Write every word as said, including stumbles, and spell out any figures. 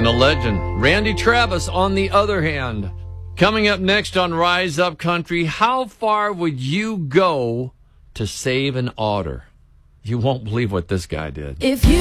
And a legend, Randy Travis, on the other hand. Coming up next on Rise Up Country, how far would you go to save an otter? You won't believe what this guy did. If you